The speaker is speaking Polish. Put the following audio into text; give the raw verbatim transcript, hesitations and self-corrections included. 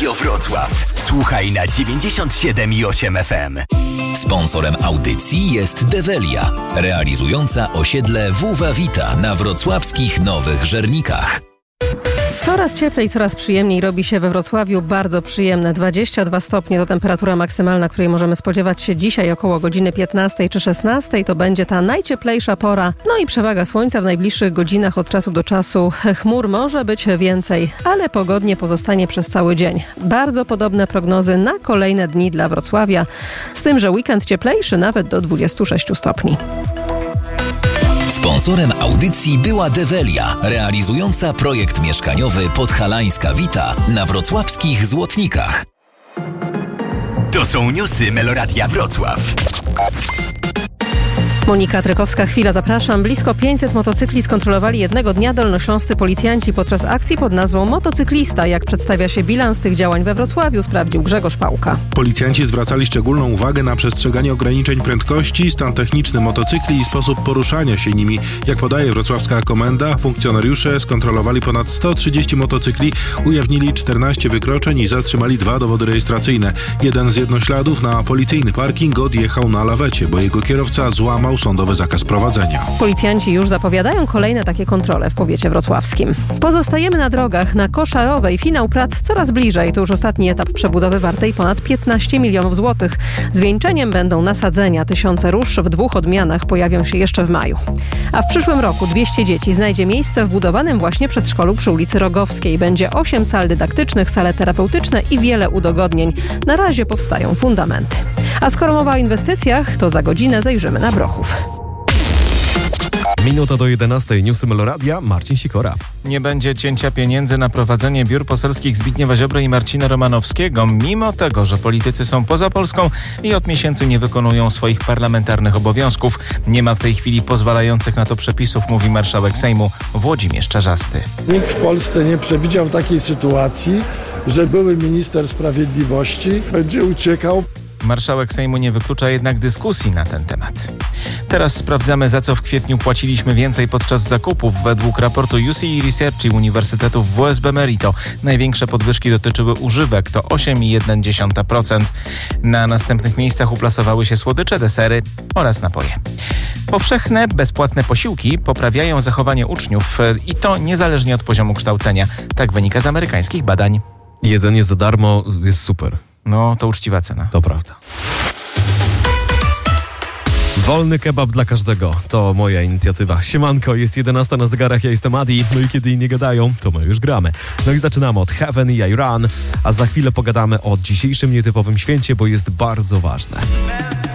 Radio Wrocław. Słuchaj na dziewięćdziesiąt siedem i osiem F M. Sponsorem audycji jest Develia, realizująca osiedle W W Vita na wrocławskich Nowych Żernikach. Coraz cieplej, coraz przyjemniej robi się we Wrocławiu. Bardzo przyjemne. dwadzieścia dwa stopnie to temperatura maksymalna, której możemy spodziewać się dzisiaj około godziny piętnastej czy szesnastej. To będzie ta najcieplejsza pora. No i przewaga słońca w najbliższych godzinach od czasu do czasu. Chmur może być więcej, ale pogodnie pozostanie przez cały dzień. Bardzo podobne prognozy na kolejne dni dla Wrocławia. Z tym, że weekend cieplejszy nawet do dwudziestu sześciu stopni. Sponsorem audycji była Develia, realizująca projekt mieszkaniowy Podhalańska Vita na wrocławskich Złotnikach. To są newsy Meloradia Wrocław. Monika Trykowska, chwila, zapraszam. Blisko pięćset motocykli skontrolowali jednego dnia dolnośląscy policjanci podczas akcji pod nazwą Motocyklista. Jak przedstawia się bilans tych działań we Wrocławiu, sprawdził Grzegorz Pałka. Policjanci zwracali szczególną uwagę na przestrzeganie ograniczeń prędkości, stan techniczny motocykli i sposób poruszania się nimi. Jak podaje wrocławska komenda, funkcjonariusze skontrolowali ponad sto trzydzieści motocykli, ujawnili czternaście wykroczeń i zatrzymali dwa dowody rejestracyjne. Jeden z jednośladów na policyjny parking odjechał na lawecie, bo jego kierowca złamał sądowy zakaz prowadzenia. Policjanci już zapowiadają kolejne takie kontrole w powiecie wrocławskim. Pozostajemy na drogach. Na Koszarowej finał prac coraz bliżej. To już ostatni etap przebudowy wartej ponad piętnaście milionów złotych. Zwieńczeniem będą nasadzenia. Tysiące róż w dwóch odmianach pojawią się jeszcze w maju. A w przyszłym roku dwieście dzieci znajdzie miejsce w budowanym właśnie przedszkolu przy ulicy Rogowskiej. Będzie osiem sal dydaktycznych, sale terapeutyczne i wiele udogodnień. Na razie powstają fundamenty. A skoro mowa o inwestycjach, to za godzinę zajrzymy na Brochów. Minuta do jedenastej. Newsy Meloradia, Marcin Sikora. Nie będzie cięcia pieniędzy na prowadzenie biur poselskich Zbigniewa Ziobry i Marcina Romanowskiego, mimo tego, że politycy są poza Polską i od miesięcy nie wykonują swoich parlamentarnych obowiązków. Nie ma w tej chwili pozwalających na to przepisów, mówi marszałek Sejmu Włodzimierz Czarzasty. Nikt w Polsce nie przewidział takiej sytuacji, że były minister sprawiedliwości będzie uciekał. Marszałek Sejmu nie wyklucza jednak dyskusji na ten temat. Teraz sprawdzamy, za co w kwietniu płaciliśmy więcej podczas zakupów. Według raportu U C E Research i Uniwersytetu W S B Merito największe podwyżki dotyczyły używek, to osiem przecinek jedna dziesiąta procent. Na następnych miejscach uplasowały się słodycze, desery oraz napoje. Powszechne, bezpłatne posiłki poprawiają zachowanie uczniów i to niezależnie od poziomu kształcenia. Tak wynika z amerykańskich badań. Jedzenie za darmo jest super. No, to uczciwa cena. To prawda. Wolny kebab dla każdego. To moja inicjatywa. Siemanko, jest jedenasta na zegarach, ja jestem Adi. No i kiedy inni gadają, to my już gramy. No i zaczynamy od Heaven i I Run, a za chwilę pogadamy o dzisiejszym nietypowym święcie, bo jest bardzo ważne.